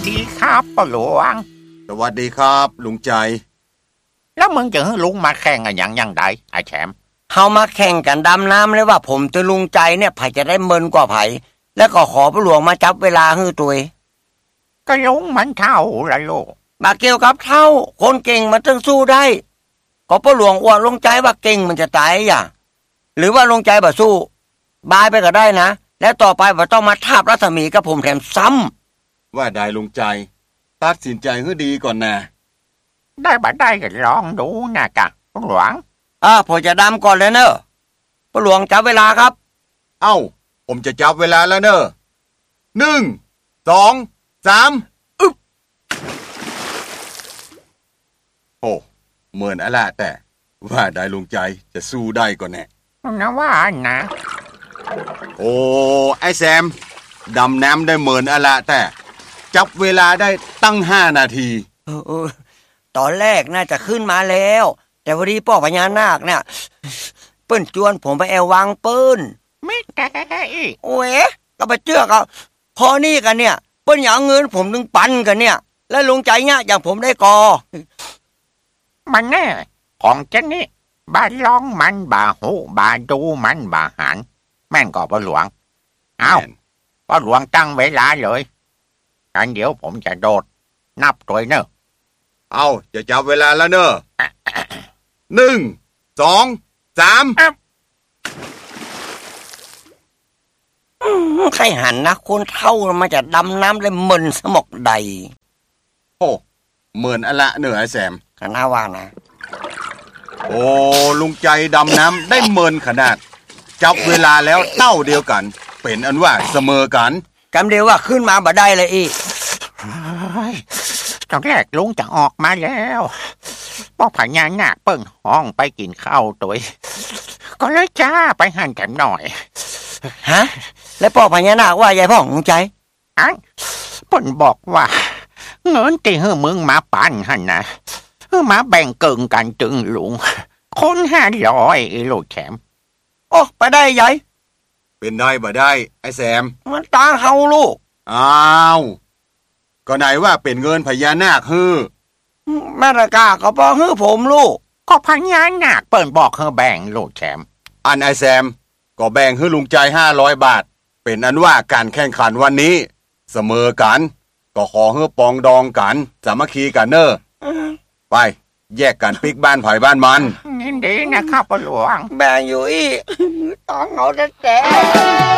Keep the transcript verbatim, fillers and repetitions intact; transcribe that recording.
ดีครับป้าหลวงสวัสดีครับลุงใจแล้วมึงจะให้ลุงมาแข่งกันอย่างยังไงไอ้แชมป์เฮามาแข่งกันดำน้ำเลยว่าผมจะลุงใจเนี่ยไผจะได้เมินกว่าไผแล้วก็ขอป้าหลวงมาจับเวลาให้ตัวเองก็ลุงมันเท่าละลูกมาเกี่ยวกับเท่าคนเก่งมันต้องสู้ได้ก็ป้าหลวงอวดลุงใจว่าเก่งมันจะตายอย่าหรือว่าลุงใจบ่สู้บายไปก็ได้นะและต่อไปบ่ต้องมาทาบรัศมีกับผมแถมซ้ำว่าได้ลุงใจตัดสินใจให้ดีก่อนนะได้บ่ได้ก็ลองดูนะกะป้าหลวงอ่าผมจะดำก่อนเลยเนอะป้าหลวงจับเวลาครับเอ้าผมจะจับเวลาแล้วเนอะหนึ่งสองสามอึ๊บโอ้เหมือนอะไรแต่ว่าได้ลุงใจจะสู้ได้ก่อนแน่นะว่านะโอ้ไอ้แซมดำน้ำได้เหมือนอะไรแต่จับเวลาได้ตั้งห้านาทีเออตอนแรกน่าจะขึ้นมาแล้วแต่พอดีพ่อพญานาคเนี่ยเปิ้นจวนผมไปแอววางปืนไม่แก่โอ้ยก็ไปเจือกอ่ะพอนี่กันเนี่ยเปิ้นอยากเงินผมถึงปันกันเนี่ยแล้วลุงใจเนี่ยอย่างผมได้กอมันแน่ของเจนนี่บาลองมันบาหูบาดูมันบาหันแม่นก่อป้าหลวงเอาป้าหลวงตั้งเวลาเลยกันเดี๋ยวผมจะโดดนับตัวเนอะเอาจะจับเวลาแล้วเนอะหนึ่งสองสามใครหันนะคนเท่ามาจะดำน้ำเลยมึนสมกใดโอ้เหมือนอะละเหนือไอ้แซมก็น่าว่านะโอ้ลุงใจดำน้ำได้เมินขนาดจับเวลาแล้วเท่าเดียวกันเป็นอันว่าเสมอกันกำเดียวว่าขึ้นมาบ่ได้เลยอีตอนแรกลุงจะออกมาแล้วป้อพญานาคเปิ้งห้องไปกินข้าวตัวก็เลยจ้าไปหันกันหน่อยฮะแล้วป้อพญานาคว่ายายพ่องลุงใจอันเปิ้นบอกว่าเงินที่ให้มึงมาปั่นหั่นนะมาแบ่งเกินกันจึงลุงคนห้าร้อยไอ้ลูกแชมป์โอ้ไปได้ยัยเป็นได้บ่ได้ไอ้แซมมันตาเฮาลูกอ้าวก็ไหนว่าเป็นเงินพญานาคฮือแม่ตะกาก็บอกฮือผมลูกก็พญานาคเปิ้นบอกให้แบ่งลูกแชมป์อันไอ้แซมก็แบ่งให้ลุงใจห้าร้อยบาทเป็นอันว่าการแข่งขันวันนี้เสมอกันก็ขอให้ปองดองกันสามัคคีกันเนอะไปแยกกันปิกบ้านไผ่บ้านมันยินดีนะครับป้าหลวงแบ่งอยู่อีต้องเอาแต่